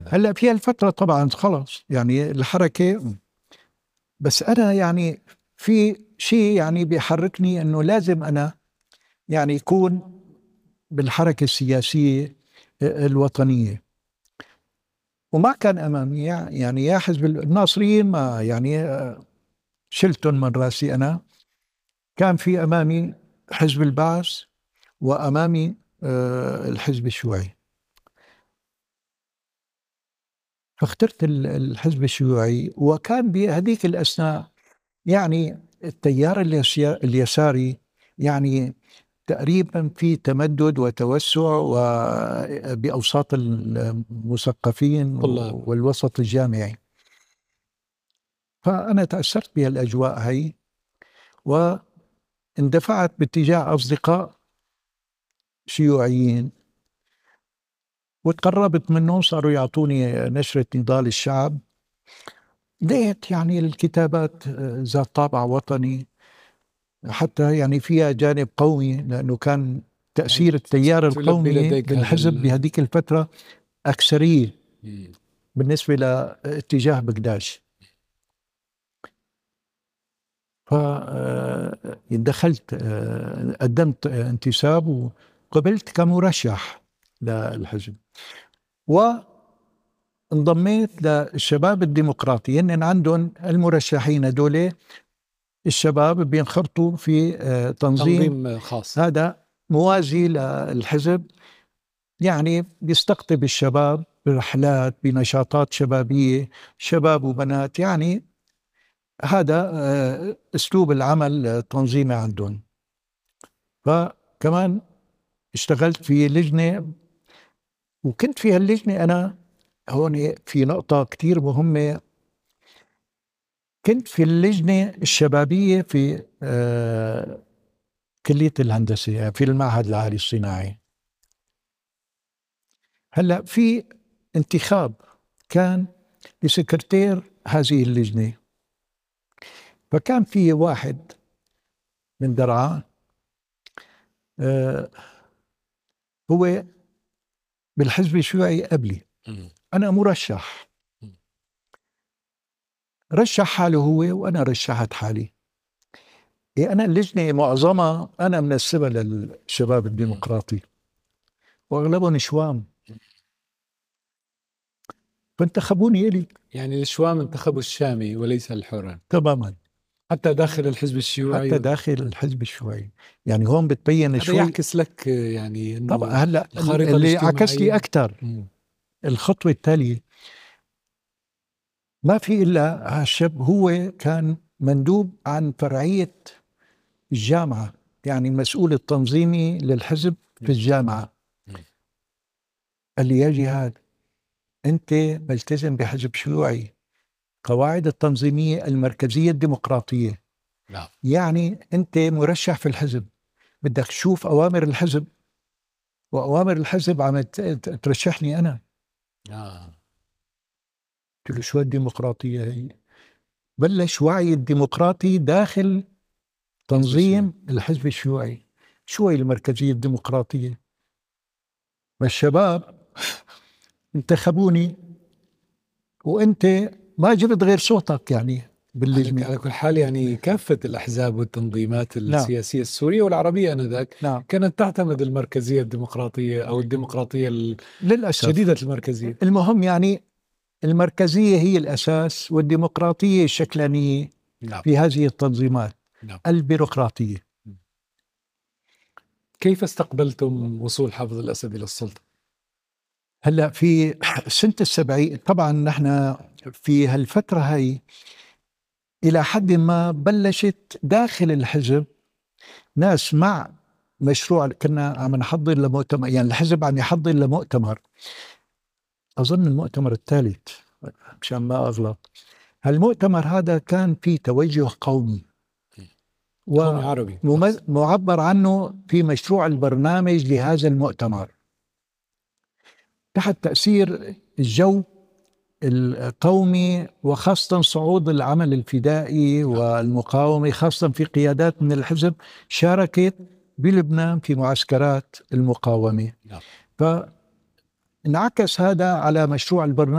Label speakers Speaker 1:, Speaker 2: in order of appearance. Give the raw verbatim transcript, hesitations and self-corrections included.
Speaker 1: هلا في هالفترة طبعا خلص يعني الحركة، بس أنا يعني في شيء يعني بيحركني إنه لازم أنا يعني يكون بالحركة السياسية الوطنية. وما كان أمامي يعني يا حزب الناصريين، ما يعني شلتهم من راسي أنا. كان في أمامي حزب البعث وأمامي آه، الحزب الشيوعي، فاخترت ال- الحزب الشيوعي. وكان بهذيك الأثناء يعني التيار اليسا- اليساري يعني تقريبا في تمدد وتوسع وبأوساط المثقفين
Speaker 2: طلاب.
Speaker 1: والوسط الجامعي. فأنا تأثرت بهالأجواء هي، واندفعت باتجاه أصدقاء شيوعيين، وتقربت منهم، صاروا يعطوني نشرة نضال الشعب. لقيت يعني الكتابات ذات طابع وطني، حتى يعني فيها جانب قومي، لأنه كان
Speaker 2: يعني
Speaker 1: تأثير التيار
Speaker 2: تلبي
Speaker 1: القومي
Speaker 2: لديك هذا
Speaker 1: بالحزب
Speaker 2: ال
Speaker 1: بهذيك الفترة أكثرية
Speaker 2: مم.
Speaker 1: بالنسبة لاتجاه بقداش. فدخلت قدمت انتساب وقبلت كمرشح للحزب، وانضميت للشباب الديمقراطي. هن عندهم المرشحين هدول الشباب بينخرطوا في آه، تنظيم
Speaker 2: تنظيم خاص.
Speaker 1: هذا موازي للحزب، يعني بيستقطب الشباب برحلات بنشاطات شبابية، شباب وبنات. يعني هذا آه، أسلوب العمل التنظيمي عندهم. فكمان اشتغلت في لجنة، وكنت في هاللجنة أنا. هون في نقطة كتير مهمة، كنت في اللجنة الشبابية في آه، كلية الهندسة، يعني في المعهد العالي الصناعي. هلأ في انتخاب كان لسكرتير هذه اللجنة، فكان في واحد من درعا آه، هو بالحزب الشيوعي قبلي،
Speaker 2: مم.
Speaker 1: أنا مرشح.
Speaker 2: مم.
Speaker 1: رشح حاله هو وأنا رشحت حالي. إيه، أنا اللجنة معظمها أنا منسبة للشباب
Speaker 2: مم.
Speaker 1: الديمقراطي، وأغلبهم شوام، فانتخبوني إلي.
Speaker 2: يعني الشوام انتخبوا الشامي وليس الحوران
Speaker 1: تماما.
Speaker 2: حتى داخل الحزب
Speaker 1: حتى
Speaker 2: الشيوعي.
Speaker 1: داخل الحزب الشيوعي، يعني هون بتبين
Speaker 2: هذا
Speaker 1: شوي.
Speaker 2: يعكس لك يعني
Speaker 1: طبعا
Speaker 2: انه
Speaker 1: هلا
Speaker 2: الخارطة
Speaker 1: اللي عكس لي
Speaker 2: الاجتماعية.
Speaker 1: أكثر
Speaker 2: مم.
Speaker 1: الخطوة التالية. ما في إلا هالشاب هو كان مندوب عن فرعية الجامعة، يعني المسؤول التنظيمي للحزب في
Speaker 2: مم.
Speaker 1: الجامعة.
Speaker 2: مم.
Speaker 1: قال لي يا جهاد، أنت ملتزم بحزب شيوعي، قواعد التنظيمية المركزية الديمقراطية،
Speaker 2: نعم.
Speaker 1: يعني أنت مرشح في الحزب، بدك تشوف أوامر الحزب، وأوامر الحزب عم ت- ت- ترشحني أنا.
Speaker 2: آه.
Speaker 1: قلت له شو الديمقراطية هي؟ بلش وعي الديمقراطي داخل
Speaker 2: حزب الشيوعي.
Speaker 1: تنظيم الحزب الشيوعي. شو هي المركزية الديمقراطية؟ والشباب انتخبوني، وانت ما جبت غير صوتك يعني
Speaker 2: على
Speaker 1: باللجنة.
Speaker 2: على كل حال يعني كافة الأحزاب والتنظيمات
Speaker 1: نعم.
Speaker 2: السياسية السورية والعربية آنذاك
Speaker 1: نعم.
Speaker 2: كانت تعتمد المركزية الديمقراطية أو الديمقراطية
Speaker 1: للأسف.
Speaker 2: الشديدة المركزية.
Speaker 1: المهم يعني المركزية هي الأساس، والديمقراطية الشكلانية
Speaker 2: نعم.
Speaker 1: في هذه التنظيمات
Speaker 2: نعم.
Speaker 1: البيروقراطية.
Speaker 2: كيف استقبلتم وصول حافظ الأسد إلى السلطة؟
Speaker 1: هلا في سنة السبعين طبعا نحن في هالفترة هاي إلى حد ما بلشت داخل الحزب ناس مع مشروع. كنا عم نحضر لمؤتمر، يعني الحزب عم يحضر لمؤتمر، أظن المؤتمر الثالث مشان ما أغلط. هالمؤتمر هذا كان فيه توجه قومي،
Speaker 2: قومي عربي أقصد.
Speaker 1: ومعبر عنه في مشروع البرنامج لهذا المؤتمر تحت تأثير الجو القومي، وخاصة صعود العمل الفدائي
Speaker 2: نعم.
Speaker 1: والمقاومة، خاصة في قيادات من الحزب شاركت بلبنان في معسكرات المقاومة.
Speaker 2: نعم.
Speaker 1: فانعكس هذا على مشروع البرنامج.